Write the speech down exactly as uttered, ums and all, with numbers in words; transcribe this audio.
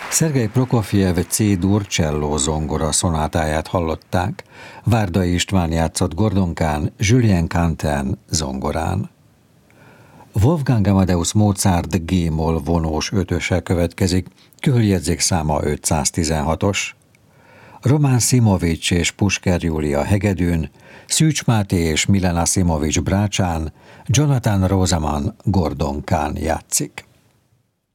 Szergej Prokofjev C-dur cselló zongora szonátáját hallották, Várdai István játszott gordonkán, Julien Cantin zongorán. Wolfgang Amadeus Mozart G-moll vonós ötöse következik, körjegyzék száma ötszáztizenhatos. Roman Simovics és Pusker Júlia hegedűn, Szűcs Máté és Milena Simovics brácsán, Jonathan Roseman gordonkán játszik.